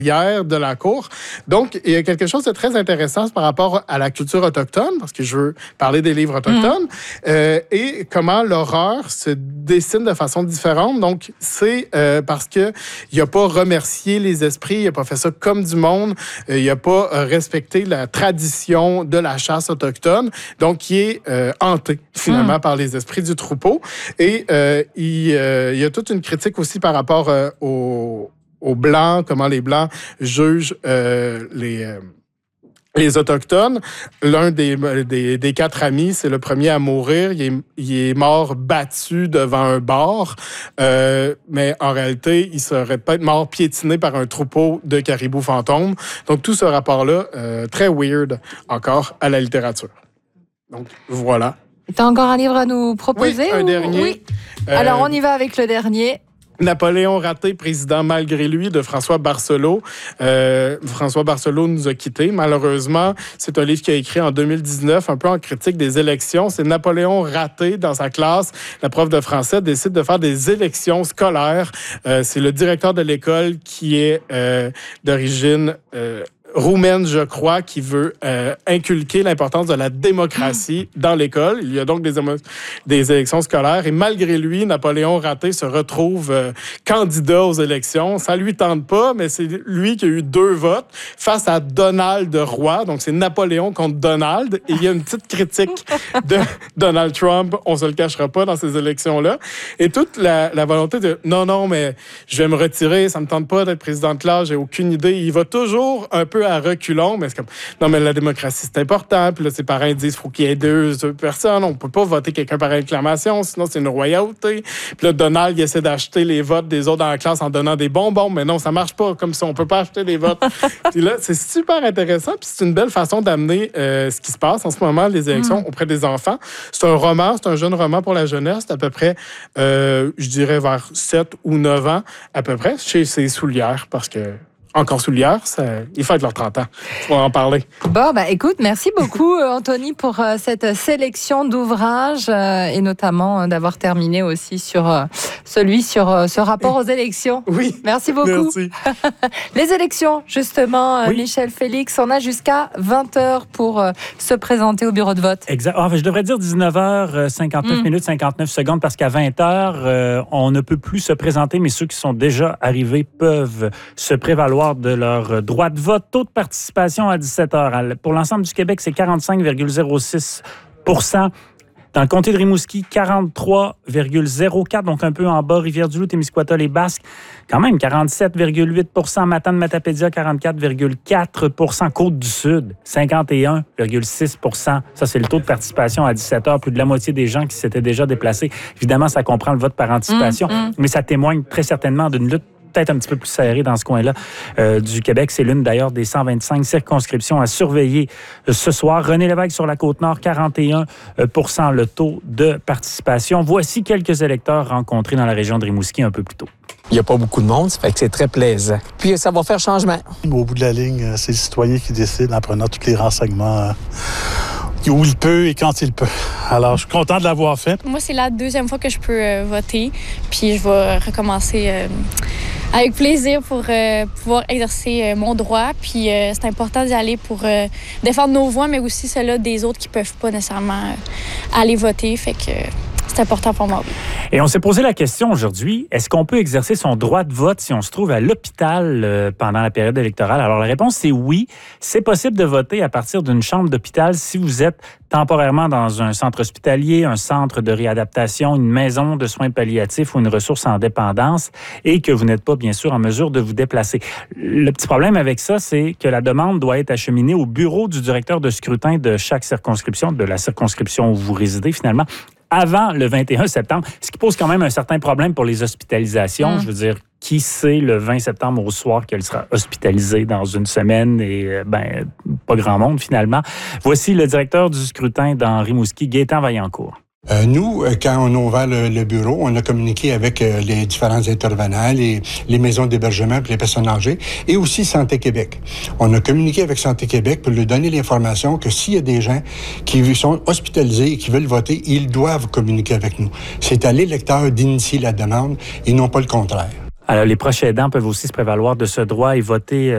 hier de la Cour. Donc, il y a quelque chose de très intéressant par rapport à la culture autochtone, parce que je veux parler des livres autochtones, et comment l'horreur se dessine de façon différente. Donc, c'est parce qu'il n'a pas remercié les esprits, il n'a pas fait ça comme du monde, il n'a pas respecté la tradition de la chasse autochtone, donc il est hanté, finalement, par les esprits du troupeau. Et il y a toute une critique aussi par rapport aux Blancs, comment les Blancs jugent les Autochtones. L'un des 4 amis, c'est le premier à mourir. Il est mort battu devant un bar, mais en réalité, il serait peut-être mort piétiné par un troupeau de caribous fantômes. Donc, tout ce rapport-là, très weird encore à la littérature. Donc, voilà. Tu as encore un livre à nous proposer? Oui, un dernier. Oui. Alors, on y va avec le dernier. Napoléon raté, président malgré lui, de François Barcelot. François Barcelot nous a quittés, malheureusement. C'est un livre qu'il a écrit en 2019, un peu en critique des élections. C'est Napoléon raté dans sa classe. La prof de français décide de faire des élections scolaires. C'est le directeur de l'école qui est d'origine roumaine, je crois, qui veut inculquer l'importance de la démocratie dans l'école. Il y a donc des élections scolaires et malgré lui, Napoléon raté se retrouve candidat aux élections. Ça lui tente pas, mais c'est lui qui a eu 2 votes face à Donald Roy. Donc, c'est Napoléon contre Donald. Et il y a une petite critique de Donald Trump, on se le cachera pas, dans ces élections-là. Et toute la volonté de « Non, mais je vais me retirer, ça me tente pas d'être président de classe, j'ai aucune idée. » Il va toujours un peu à reculons, mais c'est comme non, mais la démocratie, c'est important. Puis là, ses parents disent qu'il faut qu'il y ait 2 personnes. On peut pas voter quelqu'un par acclamation, sinon c'est une royauté. Puis là, Donald, il essaie d'acheter les votes des autres dans la classe en donnant des bonbons, mais non, ça marche pas comme ça. On peut pas acheter des votes. Puis là, c'est super intéressant. Puis c'est une belle façon d'amener ce qui se passe en ce moment, les élections auprès des enfants. C'est un roman, c'est un jeune roman pour la jeunesse, à peu près, je dirais vers 7 ou 9 ans, à peu près, chez ses soulières, parce que encore soulières, ils fêtent leurs 30 ans. On va en parler. Bon, écoute, merci beaucoup, Anthony, pour cette sélection d'ouvrages et notamment d'avoir terminé aussi sur celui sur ce rapport aux élections. Oui. Merci beaucoup. Merci. Les élections, justement, oui. Michel Félix, on a jusqu'à 20h pour se présenter au bureau de vote. Exact. Je devrais dire 19h59 minutes 59 secondes parce qu'à 20h, on ne peut plus se présenter, mais ceux qui sont déjà arrivés peuvent se prévaloir de leur droit de vote. Taux de participation à 17h. Pour l'ensemble du Québec, c'est 45,06 %. Dans le comté de Rimouski, 43,04 %, donc un peu en bas. Rivière-du-Loup, Témiscouata, les Basques, quand même 47,8 %. Matane, Matapédia, 44,4 %. Côte-du-Sud, 51,6 %. Ça, c'est le taux de participation à 17h. Plus de la moitié des gens qui s'étaient déjà déplacés. Évidemment, ça comprend le vote par anticipation, mais ça témoigne très certainement d'une lutte peut-être un petit peu plus serré dans ce coin-là du Québec. C'est l'une d'ailleurs des 125 circonscriptions à surveiller ce soir. René Lévesque sur la Côte-Nord, 41 % le taux de participation. Voici quelques électeurs rencontrés dans la région de Rimouski un peu plus tôt. Il n'y a pas beaucoup de monde, ça fait que c'est très plaisant. Puis ça va faire changement. Au bout de la ligne, c'est le citoyen qui décide en prenant tous les renseignements où il peut et quand il peut. Alors, je suis content de l'avoir fait. Moi, c'est la 2e fois que je peux voter, puis je vais recommencer avec plaisir pour pouvoir exercer mon droit. Puis c'est important d'y aller pour défendre nos voix, mais aussi celles des autres qui ne peuvent pas nécessairement aller voter. Fait que c'est important pour moi. Et on s'est posé la question aujourd'hui, est-ce qu'on peut exercer son droit de vote si on se trouve à l'hôpital pendant la période électorale? Alors la réponse, c'est oui. C'est possible de voter à partir d'une chambre d'hôpital si vous êtes temporairement dans un centre hospitalier, un centre de réadaptation, une maison de soins palliatifs ou une ressource en dépendance et que vous n'êtes pas, bien sûr, en mesure de vous déplacer. Le petit problème avec ça, c'est que la demande doit être acheminée au bureau du directeur de scrutin de chaque circonscription, de la circonscription où vous résidez finalement, avant le 21 septembre, ce qui pose quand même un certain problème pour les hospitalisations. Je veux dire, qui sait le 20 septembre au soir qu'elle sera hospitalisée dans une semaine et pas grand monde finalement. Voici le directeur du scrutin dans Rimouski, Gaétan Vaillancourt. Nous, quand on a ouvert le bureau, on a communiqué avec les différents intervenants, les maisons d'hébergement pour les personnes âgées et aussi Santé Québec. On a communiqué avec Santé Québec pour lui donner l'information que s'il y a des gens qui sont hospitalisés et qui veulent voter, ils doivent communiquer avec nous. C'est à l'électeur d'initier la demande et non pas le contraire. Alors, les proches aidants peuvent aussi se prévaloir de ce droit et voter